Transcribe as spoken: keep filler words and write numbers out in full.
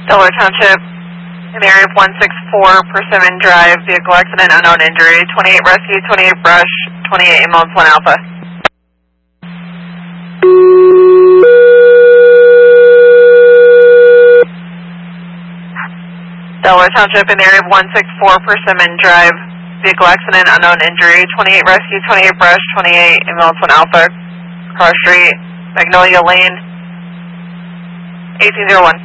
Delaware Township, in the area of one six four Persimmon Drive, vehicle accident, unknown injury, twenty-eight rescue, twenty-eight brush, twenty-eight ambulance, one alpha. Delaware Township, in the area of one six four Persimmon Drive, vehicle accident, unknown injury, twenty-eight rescue, twenty-eight brush, twenty-eight ambulance, one alpha, Cross Street, Magnolia Lane, eighteen oh one.